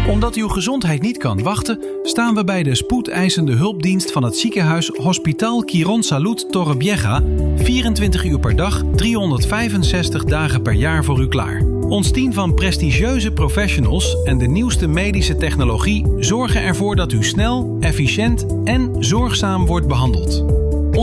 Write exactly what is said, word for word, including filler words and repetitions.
Omdat uw gezondheid niet kan wachten, staan we bij de spoedeisende hulpdienst van het ziekenhuis Hospital Quirónsalud Torrevieja vierentwintig uur per dag, driehonderdvijfenzestig dagen per jaar voor u klaar. Ons team van prestigieuze professionals en de nieuwste medische technologie zorgen ervoor dat u snel, efficiënt en zorgzaam wordt behandeld.